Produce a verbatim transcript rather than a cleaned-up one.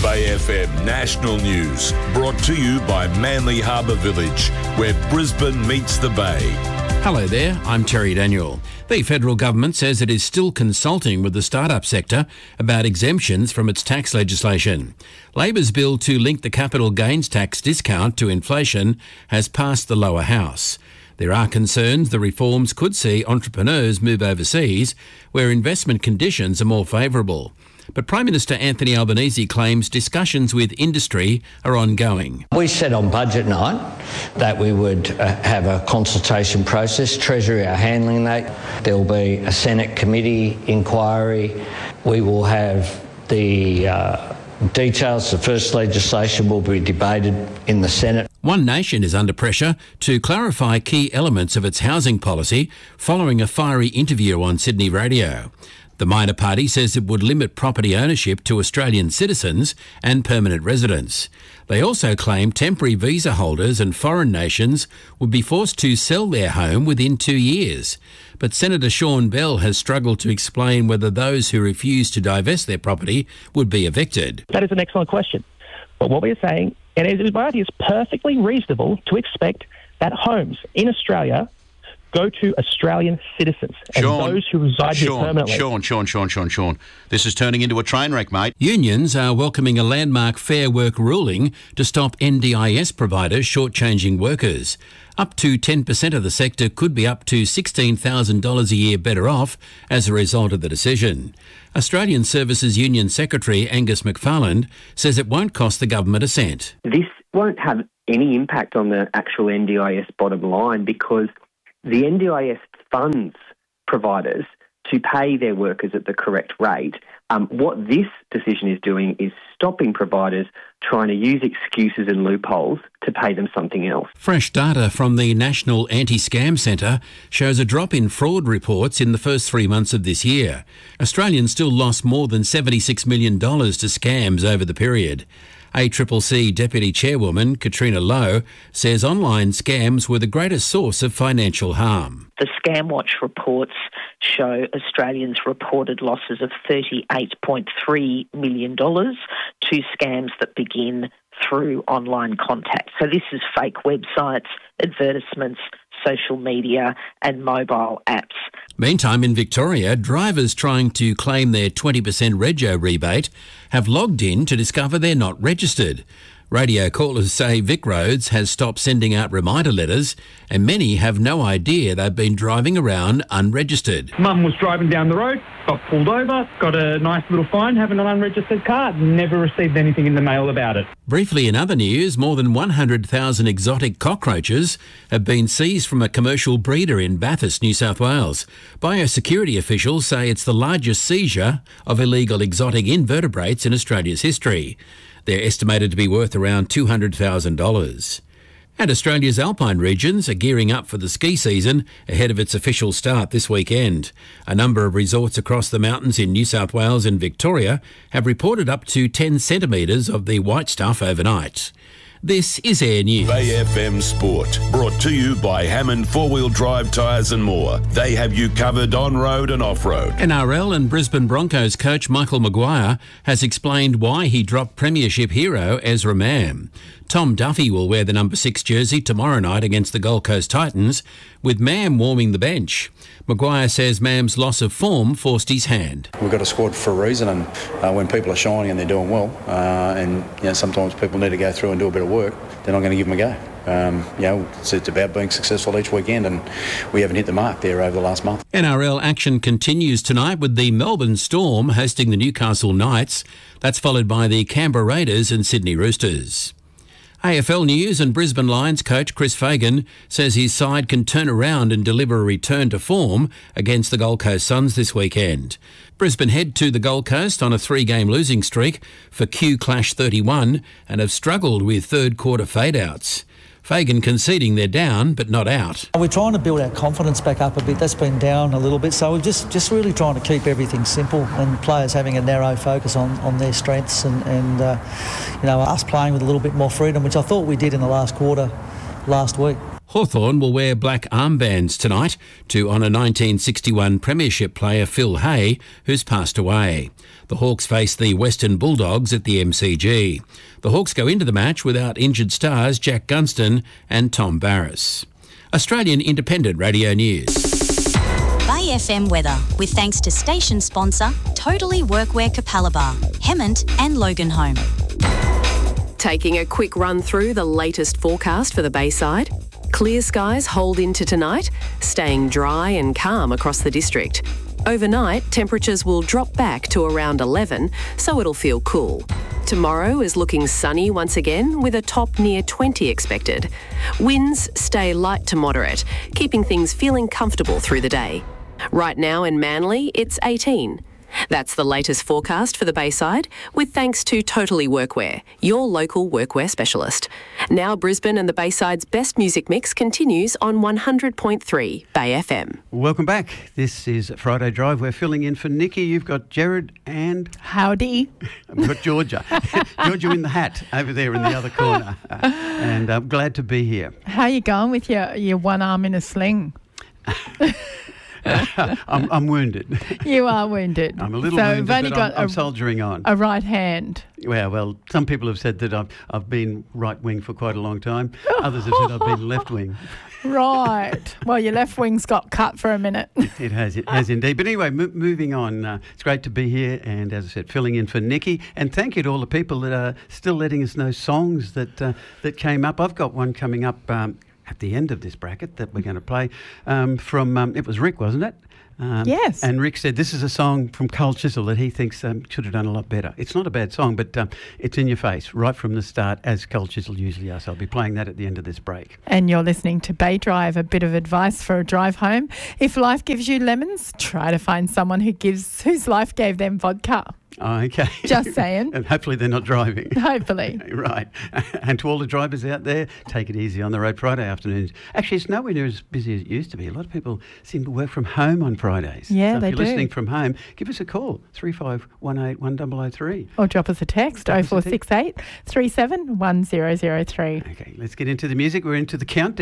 Bay F M National News, brought to you by Manly Harbour Village, where Brisbane meets the Bay. Hello there, I'm Terry Daniel. The federal government says it is still consulting with the startup sector about exemptions from its tax legislation. Labor's bill to link the capital gains tax discount to inflation has passed the lower house. There are concerns the reforms could see entrepreneurs move overseas, where investment conditions are more favourable. But Prime Minister Anthony Albanese claims discussions with industry are ongoing. We said on budget night that we would uh, have a consultation process. Treasury are handling that. There will be a Senate committee inquiry. We will have the uh, details. The first legislation will be debated in the Senate. One Nation is under pressure to clarify key elements of its housing policy following a fiery interview on Sydney radio. The minor party says it would limit property ownership to Australian citizens and permanent residents. They also claim temporary visa holders and foreign nations would be forced to sell their home within two years. But Senator Sean Bell has struggled to explain whether those who refuse to divest their property would be evicted. That is an excellent question. But what we're saying, and it is perfectly reasonable to expect that homes in Australia go to Australian citizens and Sean, those who reside Sean, here permanently. Sean, Sean, Sean, Sean, Sean. This is turning into a train wreck, mate. Unions are welcoming a landmark Fair Work ruling to stop N D I S providers shortchanging workers. Up to ten percent of the sector could be up to sixteen thousand dollars a year better off as a result of the decision. Australian Services Union Secretary Angus McFarland says it won't cost the government a cent. This won't have any impact on the actual N D I S bottom line because the N D I S funds providers to pay their workers at the correct rate. Um, what this decision is doing is stopping providers trying to use excuses and loopholes to pay them something else. Fresh data from the National Anti-Scam Centre shows a drop in fraud reports in the first three months of this year. Australians still lost more than seventy-six million dollars to scams over the period. A C C C Deputy Chairwoman Katrina Lowe says online scams were the greatest source of financial harm. The Scamwatch reports show Australians reported losses of thirty-eight point three million dollars to scams that begin through online contact. So this is fake websites, advertisements, social media and mobile apps. Meantime, in Victoria, drivers trying to claim their twenty percent rego rebate have logged in to discover they're not registered. Radio callers say VicRoads has stopped sending out reminder letters and many have no idea they've been driving around unregistered. Mum was driving down the road, got pulled over, got a nice little fine having an unregistered car, never received anything in the mail about it. Briefly in other news, more than one hundred thousand exotic cockroaches have been seized from a commercial breeder in Bathurst, New South Wales. Biosecurity officials say it's the largest seizure of illegal exotic invertebrates in Australia's history. They're estimated to be worth around two hundred thousand dollars. And Australia's alpine regions are gearing up for the ski season ahead of its official start this weekend. A number of resorts across the mountains in New South Wales and Victoria have reported up to ten centimetres of the white stuff overnight. This is Air News. Bay F M Sport, brought to you by Hammond four-wheel drive tyres and more. They have you covered on-road and off-road. N R L and Brisbane Broncos coach Michael Maguire has explained why he dropped premiership hero Ezra Mam. Tom Duffy will wear the number six jersey tomorrow night against the Gold Coast Titans, with Mam warming the bench. Maguire says Mam's loss of form forced his hand. We've got a squad for a reason, and uh, when people are shining and they're doing well, uh, and you know, sometimes people need to go through and do a bit of work, they're not going to give them a go. Um, you know, it's, it's about being successful each weekend, and we haven't hit the mark there over the last month. N R L action continues tonight with the Melbourne Storm hosting the Newcastle Knights. That's followed by the Canberra Raiders and Sydney Roosters. A F L News and Brisbane Lions coach Chris Fagan says his side can turn around and deliver a return to form against the Gold Coast Suns this weekend. Brisbane head to the Gold Coast on a three-game losing streak for Q Clash thirty-one and have struggled with third-quarter fade-outs. Fagan conceding they're down but not out. We're trying to build our confidence back up a bit. That's been down a little bit. So we're just, just really trying to keep everything simple and players having a narrow focus on, on their strengths and, and uh, you know, us playing with a little bit more freedom, which I thought we did in the last quarter last week. Hawthorn will wear black armbands tonight to honour nineteen sixty-one Premiership player Phil Hay, who's passed away. The Hawks face the Western Bulldogs at the M C G. The Hawks go into the match without injured stars Jack Gunston and Tom Barras. Australian Independent Radio News. Bay F M weather, with thanks to station sponsor Totally Workwear Capalaba, Hemmant and Loganholme. Taking a quick run through the latest forecast for the Bayside. Clear skies hold into tonight, staying dry and calm across the district. Overnight, temperatures will drop back to around eleven, so it'll feel cool. Tomorrow is looking sunny once again, with a top near twenty expected. Winds stay light to moderate, keeping things feeling comfortable through the day. Right now in Manly, it's eighteen. That's the latest forecast for the Bayside, with thanks to Totally Workwear, your local workwear specialist. Now Brisbane and the Bayside's best music mix continues on one hundred point three Bay F M. Welcome back. This is Friday Drive. We're filling in for Nikki. You've got Jared and... Howdy. I've got Georgia. Georgia in the hat over there in the other corner. Uh, and I'm glad to be here. How are you going with your, your one arm in a sling? I'm, I'm wounded. You are wounded. I'm a little so wounded, you've only but got I'm, I'm a, soldiering on. A right hand. Well, well, some people have said that I've, I've been right-wing for quite a long time. Others have said I've been left-wing. Right. Well, your left wing's got cut for a minute. It has, it has indeed. But anyway, m- moving on. Uh, it's great to be here and, as I said, filling in for Nikki. And thank you to all the people that are still letting us know songs that, uh, that came up. I've got one coming up um, at the end of this bracket that we're going to play um, from, um, it was Rick, wasn't it? Um, yes. And Rick said this is a song from Carl Chisel that he thinks um, should have done a lot better. It's not a bad song, but um, it's in your face right from the start, as Carl Chisel usually are. So I'll be playing that at the end of this break. And you're listening to Bay Drive, a bit of advice for a drive home. If life gives you lemons, try to find someone who gives whose life gave them vodka. Oh, okay. Just saying. And hopefully they're not driving. Hopefully. Right. And to all the drivers out there, take it easy on the road Friday afternoons. Actually, it's nowhere near as busy as it used to be. A lot of people seem to work from home on Fridays. Yeah, so they if you're do. listening from home, give us a call, three five one eight one zero zero three. Or drop us a text, oh four six eight, three seven one zero zero three. Okay, let's get into the music. We're into the countdown.